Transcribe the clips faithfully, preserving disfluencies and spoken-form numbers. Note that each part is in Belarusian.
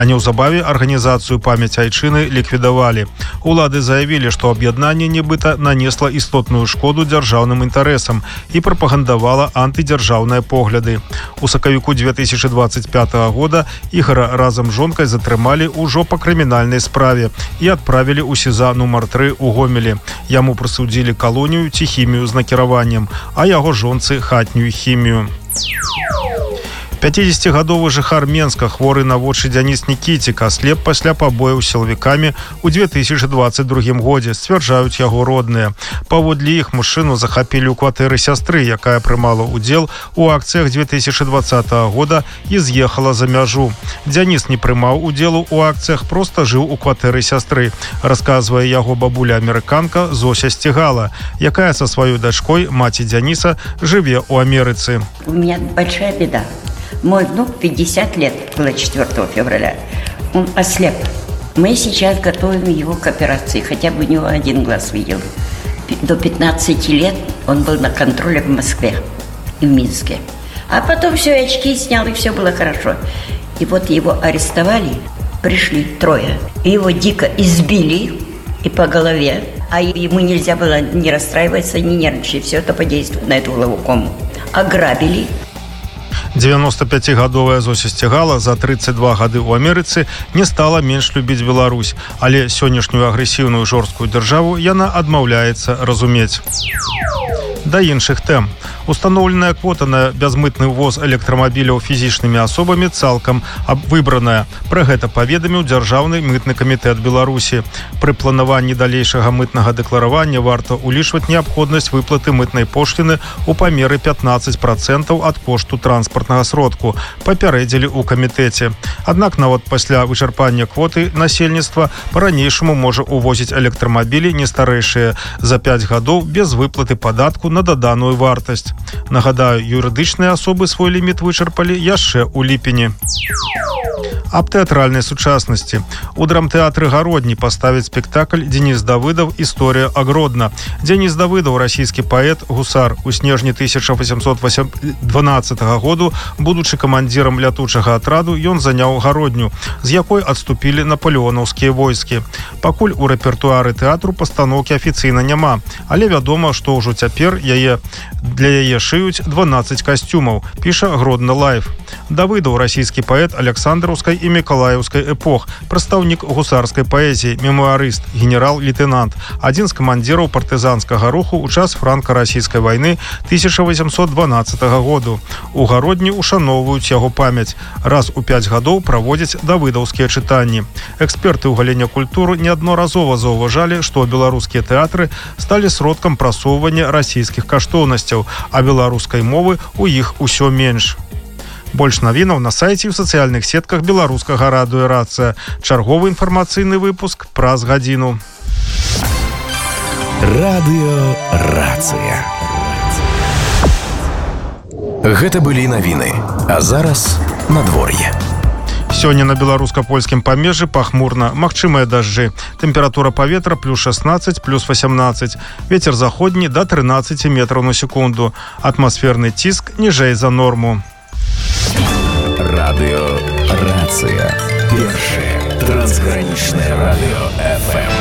А неўзабаве арганізацыю «Памяць айчыны» ліквідавалі. Улады заявілі, што аб'яднанне нібыта нанесла істотную шкоду дзяржаўным інтарэсам і прапагандавала антыдзяржаўныя погляды. У сакавіку две тысячи двадцать пятого года Ігара разам з жонкай затрымалі ўжо па крымінальнай справе і адправілі ў СІЗА нумар тры ў Гомелі. Яму прысудзілі калонію ці хімію з накіраваннем, а яго жонцы хатнюю хімію. пяцідзесяцігадовы жыхар Менска, хворы на вочы Дзяніс Нікіцік, аслеп пасля пабояў сілавікамі ў две тысячи двадцать другім годзе, сцвярджаюць яго родныя. Паводле іх мужчыну захапілі ў кватэры сястры, якая прымала ўдзел у акцыях две тысячи двадцатого года і з'ехала за мяжу. Дзяніс не прымаў удзелу ў акцыях, проста жыў у кватэры сястры, расказвае яго бабуля-амерыканка Зося Стегала, якая са сваёй дачкой, маці Дзяніса, жыве ў Амерыцы. У меня большая беда. Мой внук пятьдесят лет, было четвёртого февраля. Он ослеп. Мы сейчас готовим его к операции. Хотя бы у него один глаз видел. До пятнадцати лет он был на контроле в Москве и в Минске. А потом все, очки снял, и все было хорошо. И вот его арестовали. Пришли трое. И его дико избили и по голове. А ему нельзя было не расстраиваться, не нервничать. Все это подействует на эту головокому. Ограбили. девяностопятигадовая Зося Стегала за тридцать два гады ў Амерыцы не стала менш любіць Беларусь, але сённяшнюю агрэсіўную жорсткую дзяржаву яна адмаўляецца разумець. Да іншых тэм. Устаноўленая квота на бязмытны ўвоз электрамабіляў фізічнымі асобамі цалкам выбраная. Пра гэта паведаміў Дзяржаўны мытны камітэт Беларусі. Пры планаванні далейшага мытнага дэкларавання варта ўлічваць неабходнасць выплаты мытнай пошліны ў памеры пятнадцать процентаў ад кошту транспартнага сродку, папярэдзілі ў камітэце. Аднак нават пасля вычарпання квоты насельніцтва па-ранейшаму можа ўвозіць электрамабілі не старэйшыя за пяць гадоў без выплаты падатку на даданую вартасць. Нагадаю, юрыдычныя асобы свой ліміт вычарпалі яшчэ ў ліпені. Аб тэатральнай сучаснасці. У драмтэатры Гародні паставіць спектакль «Денис Давыдов. История о Гродно». Денис Давыдов, расійскі паэт, гусар, у снежні тысяча восемьсот дванаццатага году, будучы камандзірам лятучага атраду, ён заняў Гародню, з якой адступілі напалеонаўскія войскі. Пакуль у рэпертуары тэатру пастаноўкі афіцыйна няма, але вядома, што ўжо цяпер яе для яе шыюць дванаццаць касцюмаў, піша Гродно Лайф. Давыдов, расійскі паэт Александраўскай і Мікалаеўскай эпох, прадстаўнік гусарскай паэзіі, мемуарыст, генерал-лейтенант, адзін з камандзіраў партызанскага руху ў час франка-расійскай вайны тысяча восемьсот дванаццатага году. У Гародні ушаноўваюць яго памяць. Раз у пяць гадоў праводзяць давыдаўскія чытанні. Эксперты ў галіне культуры неаднаразова заўважалі, што беларускія тэатры сталі сродкам прасоўвання расійскіх каштоўнасцяў, а беларускай мовы ў іх усё менш. Больш навінаў на сайце і ў сацыяльных сетках беларускага радыё «Рацыя». Чарговы інфармацыйны выпуск праз гадзіну. Радыё «Рацыя». Гэта былі навіны, а зараз надвор'е. Сёння на беларуска-польскім памежжы пахмурна, магчымыя дажджы. Тэмпература паветра плюс шестнадцать, плюс восемнадцать. Вецер заходні да трынаццаць метраў на секунду. Атмасферны ціск ніжэй за норму. Радыё «Рацыя». Першае трансгранічнае радыё эф эм.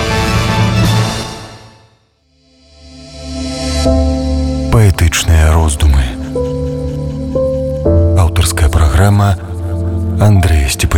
Паэтычныя роздумы. Аўтарская праграма Андрэя Степанова.